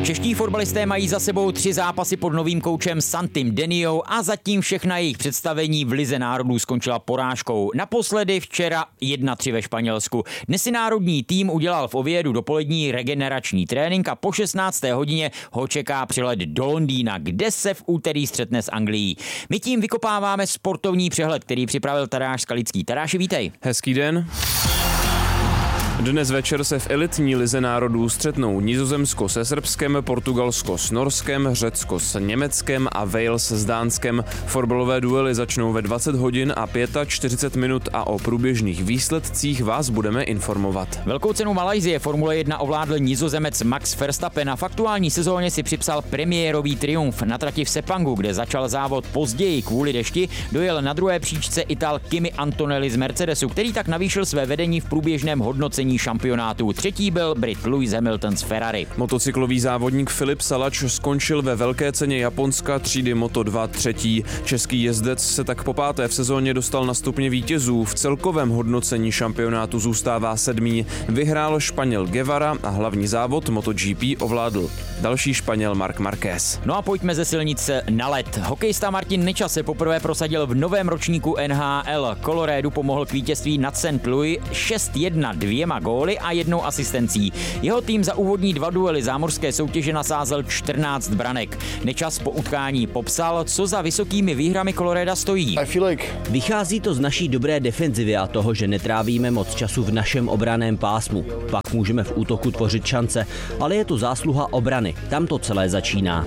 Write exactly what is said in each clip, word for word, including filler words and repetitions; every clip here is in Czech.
Čeští fotbalisté mají za sebou tři zápasy pod novým koučem Santim Deniou a zatím všechna jejich představení v Lize národů skončila porážkou. Naposledy včera jedna tři ve Španělsku. Dnes si národní tým udělal v Oviedu dopolední regenerační trénink a po šestnácté hodině ho čeká přilet do Londýna, kde se v úterý střetne s Anglií. My tím vykopáváme sportovní přehled, který připravil Tadeáš Skalický. Tadeáši, vítej. Hezký den. Dnes večer se v elitní lize národů střetnou Nizozemsko se Srbskem, Portugalsko s Norskem, Řecko s Německem a Wales s Dánskem. Fotbalové duely začnou ve dvacet hodin a čtyřicet pět minut a o průběžných výsledcích vás budeme informovat. Velkou cenu Malajsie Formule jedna ovládl Nizozemec Max Verstappen a v aktuální sezóně si připsal premiérový triumf. Na trati v Sepangu, kde začal závod později kvůli dešti, dojel na druhé příčce Ital Kimi Antonelli z Mercedesu, který tak navýšil své vedení v průběžném hodnocení šampionátu. Třetí byl Brit Lewis Hamilton z Ferrari. Motocyklový závodník Filip Salač skončil ve velké ceně Japonska třídy Moto dva třetí. Český jezdec se tak po páté v sezóně dostal na stupně vítězů. V celkovém hodnocení šampionátu zůstává sedmý. Vyhrál Španěl Guevara a hlavní závod MotoGP ovládl další Španěl Marc Marquez. No a pojďme ze silnice na led. Hokejista Martin Nečas se poprvé prosadil v novém ročníku N H L. Coloradu pomohl k vítězství nad Saint Louis šest jedna dvěma góly a jednou asistencí. Jeho tým za úvodní dva duely zámořské soutěže nasázel čtrnáct branek. Nečas po utkání popsal, co za vysokými výhrami Colorada stojí. Vychází to z naší dobré defenzivy a toho, že netrávíme moc času v našem obranném pásmu. Pak můžeme v útoku tvořit šance, ale je to zásluha obrany. Tam to celé začíná.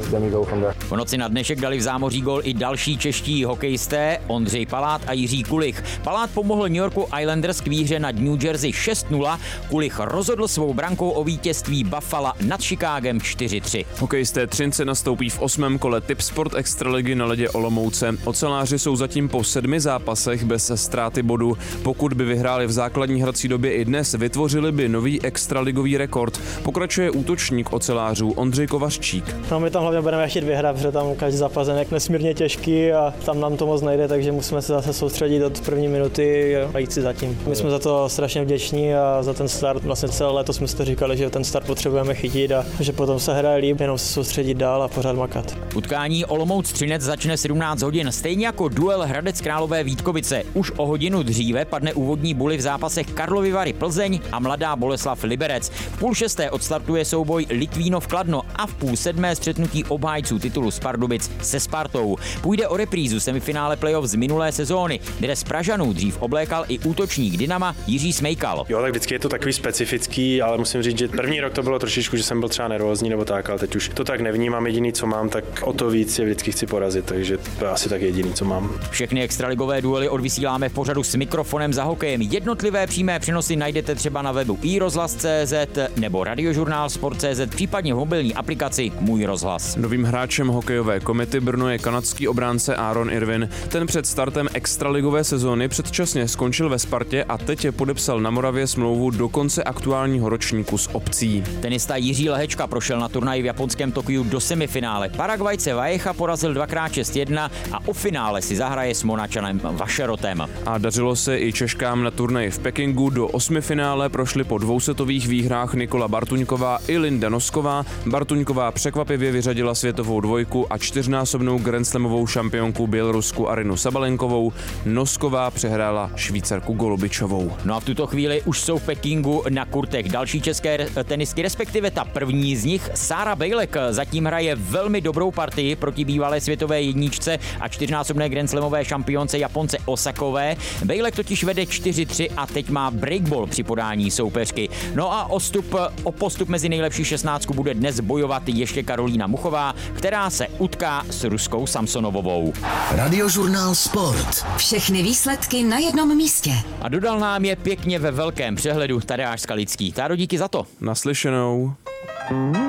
Po noci na dnešek dali v zámoří gól i další čeští hokejisté Ondřej Palát a Jiří Kulich. Palát pomohl New Yorku Islanders k výhře nad New Jersey šest nula. Kulich rozhodl svou brankou o vítězství Buffalo nad Chicagem čtyři tři. Hokejisté Třince nastoupí v osmém kole Tipsport Extraligy na ledě Olomouce. Oceláři jsou zatím po sedmi zápasech bez ztráty bodu. Pokud by vyhráli v základní hrací době i dnes, vytvořili by nový extraligový rekord. Pokračuje útočník ocelářů Ondřej Kovařčík. No, my tam hlavně budeme ještě dvě hry, protože tam každý zápas je nesmírně těžký a tam nám to moc nejde, takže musíme se zase soustředit od první minuty a jít si zatím. My jsme za to strašně vděční a za ten start. Vlastně celé léto jsme si to říkali, že ten start potřebujeme chytit a že potom se hraje líp, jenom se soustředit dál a pořád makat. Utkání Olomouc Třinec začne sedmnáct hodin, stejně jako duel Hradec Králové Vítkovice. Už o hodinu dříve padne úvodní buly v zápasech Karlovy Vary Plzeň a Mladá Boleslav Liberec. V půl šesté odstartuje souboj Litvínov Kladno a v půl sedmé střetnutí obhájců titulu z Pardubic se Spartou. Půjde o reprízu semifinále playoff z minulé sezóny, kde z Pražanů dřív oblékal i útočník Dynama Jiří Smejkal. Jo, tak vždycky je to takový specifický, ale musím říct, že první rok to bylo trošičku, že jsem byl třeba nervózní nebo tak, ale teď už to tak nevnímám. Jediný, co mám, tak o to víc je vždycky chci porazit, takže to je asi tak jediný, co mám. Všechny extraligové duely odvysíláme v pořadu S mikrofonem za hokejem. Jednotlivé přímé přenosy najdete třeba na webu i rozhlas tečka cé zet nebo radiožurnál sport tečka cé zet, případně v mobilní aplikaci Můj rozhlas. Novým hráčem hokejové komety Brno je kanadský obránce Aaron Irvin. Ten před startem extraligové sezóny předčasně skončil ve Spartě a teď je podepsal na Moravě smlouvu do konce aktuálního ročníku s opcí. Tenista Jiří Lehečka prošel na turnaji v japonském Tokiu do semifinále. Paragvajce Valleja porazil dvakrát šest jedna a o finále si zahraje s Monačanem Vašerotem. A dařilo se i Češkám na turnaji v Pekingu. Do osmifinále prošli po dvousetových výhrách Nikola Bartuňková i Linda Nosková. Bartuňková překvapivě vyřadila světovou dvojku a čtyřnásobnou grandslamovou šampionku Bělorusku Arinu Sabalenkovou. Nosková přehrála Švýcarku Golubičovou. No a v tuto chvíli už jsou v Pekingu na kurtech další české tenisky, respektive ta první z nich, Sára Bejlek, zatím hraje velmi dobrou partii proti bývalé světové jedničce a čtyřnásobné grandslamové šampionce Japonce Osakové. Bejlek totiž vede čtyři tři a teď má breakball při podání soupeřky. No a o, stup, o postup mezi nejlepší šestnáctku bude dnes bojovat ještě Karolína Muchová, která se utká s Ruskou Samsonovovou. Radiožurnál Sport. Všechny výsledky na jednom místě. A dodal nám je pěkně ve velkém přehledu Tadeáš Skalický. Táro, díky za to. Naslyšenou.